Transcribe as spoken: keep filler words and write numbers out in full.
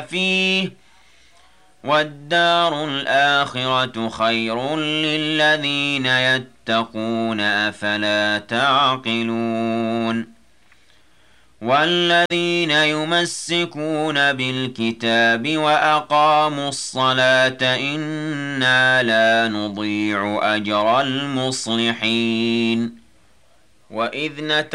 فيه والدار الآخرة خير للذين يتقون أفلا تعقلون والذين يمسكون بالكتاب وأقاموا الصلاة إنا لا نضيع أجر المصلحين وإذ